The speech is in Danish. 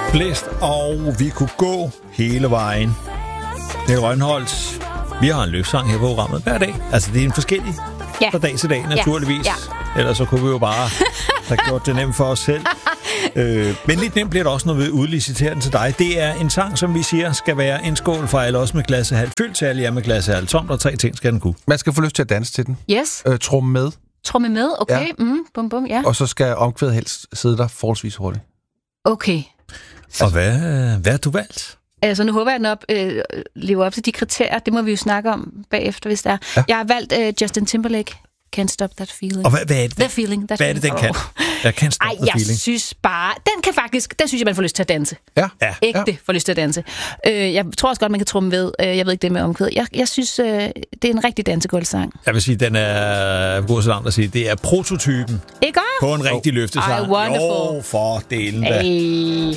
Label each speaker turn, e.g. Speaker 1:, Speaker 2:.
Speaker 1: blæst, og vi kunne gå hele vejen. Det er Rønholdt. Vi har en løbsang her på programmet hver dag. Altså, det er en forskellig fra dag til dag, naturligvis. Ja. Ellers så kunne vi jo bare have gjort det nemt for os selv. Men lidt nemt bliver det også, når vi udliciterer den til dig. Det er en sang, som vi siger, skal være en skål for alle os med glasset halvt fyldt til alle jer med glasset halvt tomt, og 3 ting skal den kunne.
Speaker 2: Man skal få lyst til at danse til den.
Speaker 3: Yes.
Speaker 2: Tromme med.
Speaker 3: Tromme med, okay.
Speaker 2: Ja.
Speaker 3: Bum, bum, ja.
Speaker 2: Og så skal omkvædet helst sidde der forholdsvis hurtigt.
Speaker 3: Okay.
Speaker 1: Og hvad har du valgt?
Speaker 3: Altså, nu håber jeg, at den lever op til de kriterier. Det må vi jo snakke om bagefter, hvis der er. Ja. Jeg har valgt Justin Timberlake. Can't Stop That Feeling.
Speaker 1: Og hvad er det?
Speaker 3: That feeling.
Speaker 1: Hvad er det, den kan? Jeg kan stop the feeling.
Speaker 3: Jeg synes bare... Den synes jeg, man får lyst til at danse.
Speaker 2: Ja.
Speaker 3: Ægte får lyst til at danse. Jeg tror også godt, man kan trumme ved. Jeg ved ikke det med omkvædet. Jeg synes, det er en rigtig dansegulvsang.
Speaker 1: Jeg vil sige, den er god så langt at sige. Det er prototypen
Speaker 3: ikke
Speaker 1: på en rigtig løftesang.
Speaker 3: Wonderful.
Speaker 1: Jo, for delen da.